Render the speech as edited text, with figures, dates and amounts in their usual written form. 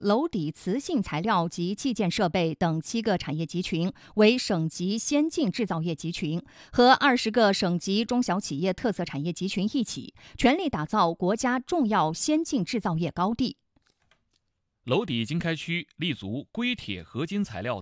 楼底磁性材料及器件设备等7个产业集群为省级先进制造业集群，和20个省级中小企业特色产业集群一起，全力打造国家重要先进制造业高地。 楼底经开区立足硅铁合金材料